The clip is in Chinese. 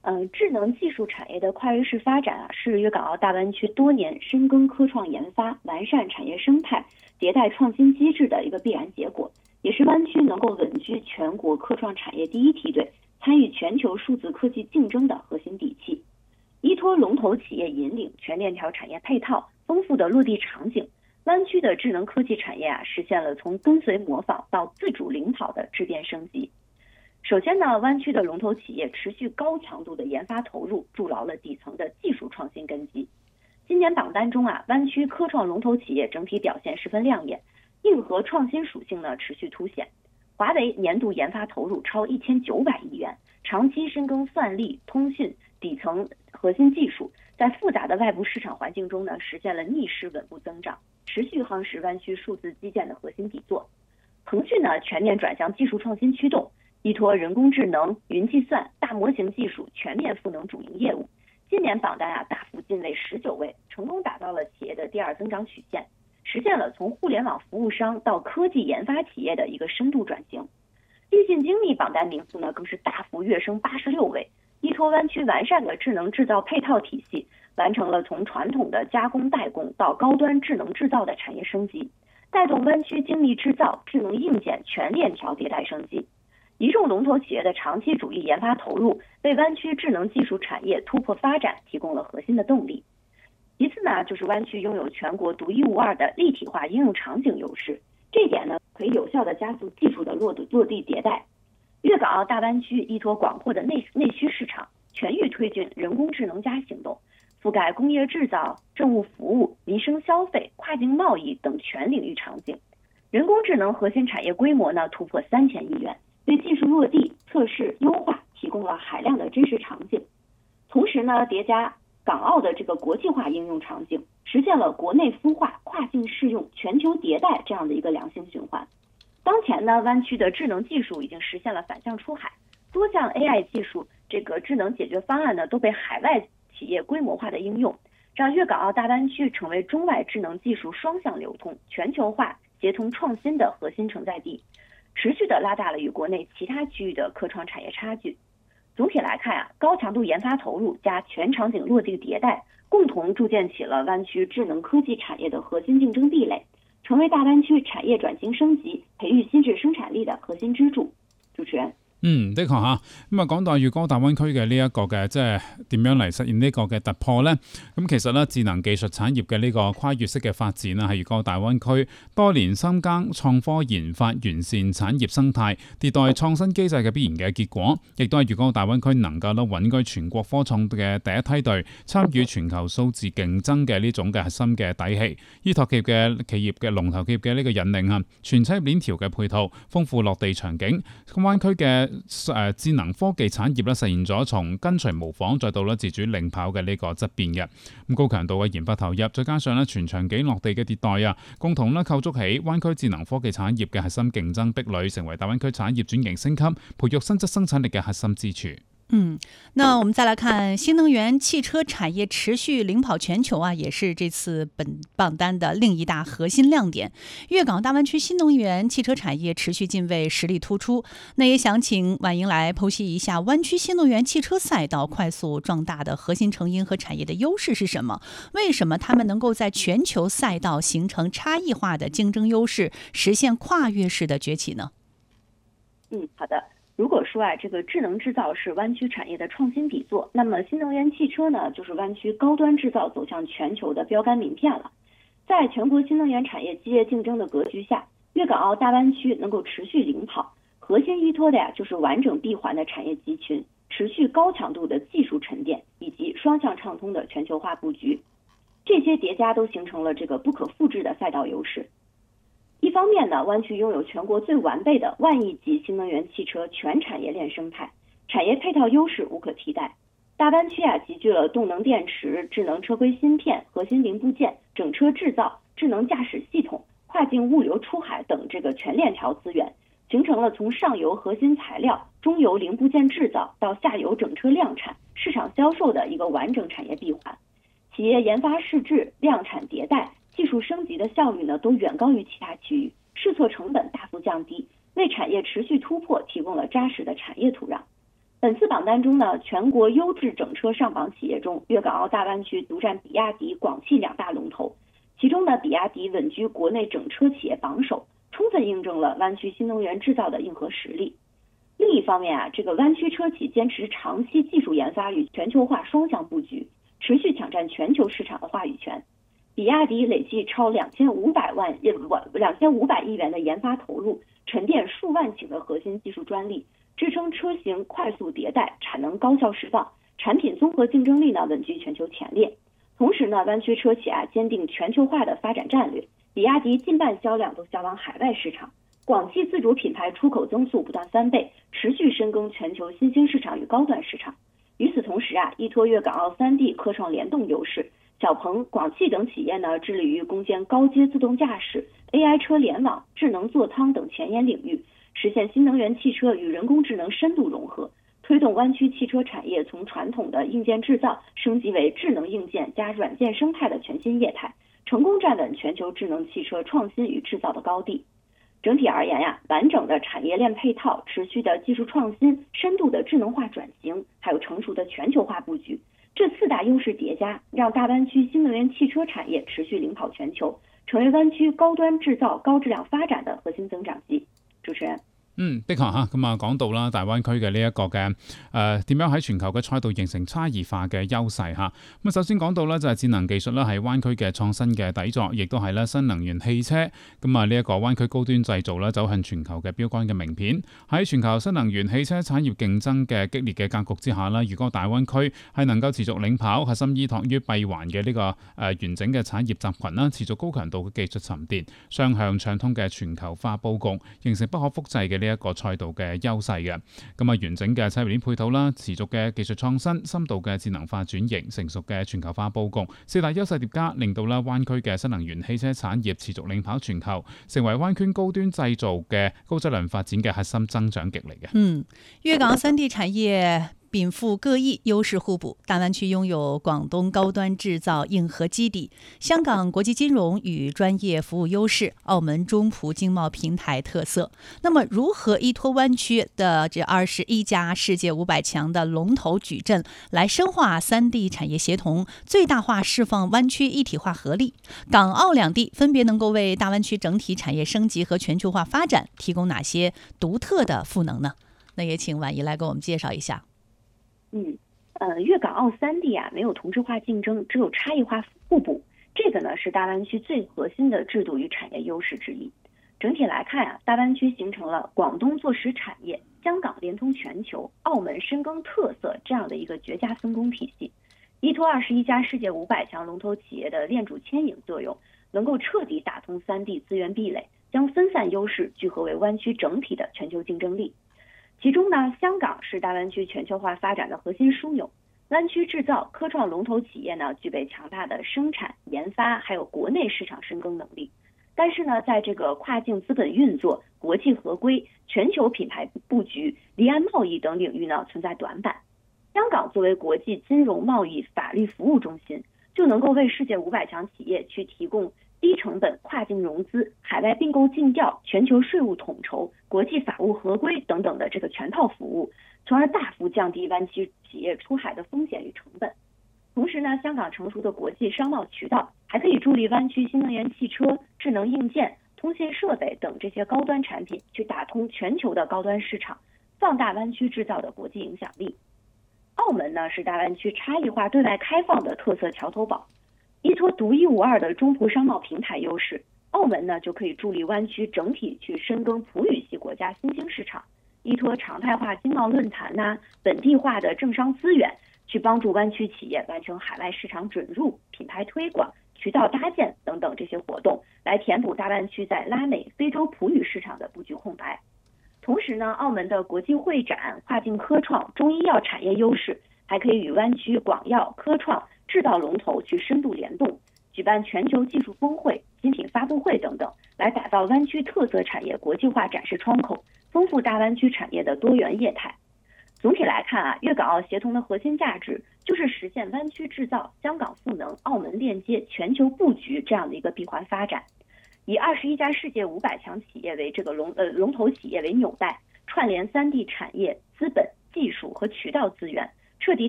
智能技术产业的跨越式发展啊，是粤港澳大湾区多年深耕科创研发、完善产业生态、迭代创新机制的一个必然结果，也是湾区能够稳居全国科创产业第一梯队、参与全球数字科技竞争的核心底气。依托龙头企业引领、全链条产业配套、丰富的落地场景，湾区的智能科技产业啊，实现了从跟随模仿到自主领跑的质变升级。首先呢，湾区的龙头企业持续高强度的研发投入，筑牢了底层的技术创新根基。今年榜单中啊，湾区科创龙头企业整体表现十分亮眼，硬核创新属性呢持续凸显。华为年度研发投入超1900亿元，长期深耕算力、通讯底层核心技术，在复杂的外部市场环境中呢，实现了逆势稳步增长，持续夯实湾区数字基建的核心底座。腾讯呢全面转向技术创新驱动，依托人工智能、云计算、大模型技术全面赋能主营业务。今年榜单啊大幅进位19位，成功打造了企业的第二增长曲线，实现了从互联网服务商到科技研发企业的一个深度转型。立信精密榜单名次呢更是大幅跃升86位，依托湾区完善的智能制造配套体系，完成了从传统的加工代工到高端智能制造的产业升级，带动湾区精密制造、智能硬件全链条迭代升级。一众龙头企业的长期主义研发投入，为湾区智能技术产业突破发展提供了核心的动力。其次呢，就是湾区拥有全国独一无二的立体化应用场景优势，这一点呢，可以有效的加速技术的落地迭代。粤港澳大湾区依托广阔的内需市场，全域推进人工智能加行动，覆盖工业制造、政务服务、民生消费、跨境贸易等全领域场景。人工智能核心产业规模呢突破3000亿元，对技术落地、测试、优化提供了海量的真实场景。同时呢，叠加港澳的这个国际化应用场景，实现了国内孵化、跨境适用、全球迭代这样的一个良性循环。当前呢，湾区的智能技术已经实现了反向出海，多项 AI 技术这个智能解决方案呢都被海外企业规模化的应用，让粤港澳大湾区成为中外智能技术双向流通、全球化协同创新的核心承载地，持续的拉大了与国内其他区域的科创产业差距。总体来看啊，高强度研发投入加全场景落地迭代，共同筑建起了湾区智能科技产业的核心竞争壁垒，成为大湾区產業轉型升級、培育新質生產力的核心支柱。主持人。 的確嚇，咁啊講到粵港澳大灣區嘅呢一個嘅即係點樣嚟實現呢個嘅突破呢？咁其實咧智能技術產業嘅呢個跨越式嘅發展啊，係粵港澳大灣區多年深耕創科研發、完善產業生態、迭代創新機制嘅必然嘅結果，亦都係粵港澳大灣區能夠咧穩居全國科創嘅第一梯隊，參與全球數字競爭嘅呢種嘅核心嘅底氣，依託企業嘅龍頭企業嘅呢個引領啊，全產業鏈條嘅配套，豐富落地場景，灣區嘅智能科技產業咧實現咗從跟隨模仿再到咧自主領跑嘅呢個質變嘅。咁高強度嘅研發投入，再加上咧全場景落地嘅迭代啊，共同咧構築起灣區智能科技產業嘅核心競爭壁壘，成為大灣區產業轉型升級、培育新質生產力嘅核心支柱。 那我們再來看新能源汽車產業持續領跑全球啊，也是這次本榜單的另一大核心亮點。粵港大灣區新能源汽車產業持續進位，實力突出。那也想請婉瑩來剖析一下灣區新能源汽車賽道快速壯大的核心成因和產業的優勢是什麼？為什麼他們能夠在全球賽道形成差異化的競爭優勢，實現跨越式的崛起呢？ 好的。如果說這個智能製造是灣區產業的創新底座，那麼新能源汽車呢，就是灣區高端製造走向全球的標杆名片了。在全國新能源產業激烈競爭的格局下，粵港澳大灣區能夠持續領跑，核心依託的就是完整閉環的產業集群，持續高強度的技術沉澱以及雙向暢通的全球化佈局，這些疊加都形成了這個不可複製的賽道優勢。一方面呢，灣區擁有全國最完備的萬億級新能源汽車全產業鏈生態，產業配套優勢無可替代。大灣區集聚了動能電池、智能車規芯片、核心零部件、整車製造、智能駕駛系統、跨境物流出海等這個全鏈條資源，形成了從上游核心材料、中游零部件製造到下游整車量產、市場銷售的一個完整產業閉環。企業研發試製、量產迭代、技術升級的效率呢，都遠高於其他區域，試錯成本大幅降低，為產業持續突破提供了扎實的產業土壤。 本次榜单中呢，全国优质整车上榜企业中，粤港澳大湾区独占比亚迪、广汽两大龙头。其中呢，比亚迪稳居国内整车企业榜首，充分印证了湾区新能源制造的硬核实力。另一方面啊，这个湾区车企坚持长期技术研发与全球化双向布局，持续抢占全球市场的话语权。比亚迪累计超2500亿元的研发投入，沉淀数万顷的核心技术专利，支撑车型快速迭代，产能高效释放，产品综合竞争力呢稳居全球前列。同时呢，湾区车企坚定全球化的发展战略，比亚迪近半销量都销往海外市场，广汽自主品牌出口增速不断3倍，持续深耕全球新兴市场与高端市场。与此同时依托粤港澳3地科创联动优势，小鹏、广汽等企业呢致力于攻坚高阶自动驾驶、AI 车联网、智能座舱等前沿领域，实现新能源汽车与人工智能深度融合，推动湾区汽车产业从传统的硬件制造升级为智能硬件加软件生态的全新业态，成功站稳全球智能汽车创新与制造的高地。整体而言完整的产业链配套、持续的技术创新、深度的智能化转型，还有成熟的全球化布局，这4大优势叠加，让大湾区新能源汽车产业持续领跑全球，成为灣區高端製造、高質量發展的核心增長極。主持人。 的確嚇，咁講到啦，大灣區嘅呢一個嘅點樣喺全球嘅賽道形成差異化嘅優勢嚇。咁首先講到咧就係智能技術啦，係灣區嘅創新嘅底座，亦都係咧新能源汽車。咁呢一個灣區高端製造咧走向全球嘅標杆嘅名片。喺全球新能源汽車產業競爭嘅激烈嘅格局之下啦，如果大灣區係能夠持續領跑，核心依託於閉環嘅呢個完整嘅產業集群啦，持續高強度嘅技術沉澱，雙向暢通嘅全球化佈局，形成不可複製嘅呢一個賽道嘅優勢嘅。完整嘅產業鏈配套啦，持續嘅技術創新，深度嘅智能化轉型，成熟嘅全球化佈局，4大優勢疊加，令到啦灣區嘅新能源汽車產業持續領跑全球，成為灣區高端製造嘅高質量發展嘅核心增長極嚟嘅。 粵港3地產業稟賦各異，優勢互補。大灣區擁有廣東高端製造硬核基底，香港國際金融與專業服務優勢，澳門中葡經貿平台特色。那麼，如何依託灣區的這21家世界500強的龍頭矩陣，來深化3地產業協同，最大化釋放灣區一體化合力？港澳2地分別能夠為大灣區整體產業升級和全球化發展提供哪些獨特的賦能呢？那也請婉儀來給我們介紹一下。 粵港澳3地沒有同質化競爭，只有差異化互補。這個呢是大灣區最核心的制度與產業優勢之一。整體來看大灣區形成了廣東做實產業、香港連通全球、澳門深耕特色這樣的一個絕佳分工體系。依託21家世界500強龍頭企業的鏈主牽引作用，能夠徹底打通3地資源壁壘，將分散優勢聚合為灣區整體的全球競爭力。其中呢，香港是大灣區全球化發展的核心樞紐，灣區製造科創龍頭企業呢具備強大的生產、研發還有國內市場深耕能力。但是呢，在這個跨境資本運作、國際合規、全球品牌佈局、離岸貿易等領域呢存在短板。香港作為國際金融貿易法律服務中心，就能夠為世界500強企業去提供低成本跨境融資、海外併購盡調、全球稅務統籌、國際法務合規等等的這個全套服務，從而大幅降低灣區企業出海的風險與成本。同時呢，香港成熟的國際商貿渠道還可以助力灣區新能源汽車、智能硬件、通信設備等這些高端產品去打通全球的高端市場，放大灣區製造的國際影響力。澳門呢是大灣區差異化對外開放的特色橋頭堡。依託獨一無二的中葡商貿平台優勢，澳門呢就可以助力灣區整體去深耕葡語系國家新興市場，依託常態化經貿論壇本地化的政商資源，去幫助灣區企業完成海外市場准入、品牌推廣、渠道搭建等等這些活動，來填補大灣區在拉美、非洲葡語市場的布局空白。同時呢，澳門的國際會展、跨境科創、中醫藥產業優勢，還可以與灣區廣藥、科創製造龍頭去深度聯動，舉辦全球技術峰會、新品發布會等等，來打造灣區特色產業國際化展示窗口，豐富大灣區產業的多元業態。總體來看粵港澳協同的核心價值就是實現灣區製造、香港賦能、澳門鏈接、全球佈局這樣的一個閉環發展。以21家世界500強企業為這個龍頭企業為紐帶，串聯3地產業、資本、 技术和渠道资源，彻底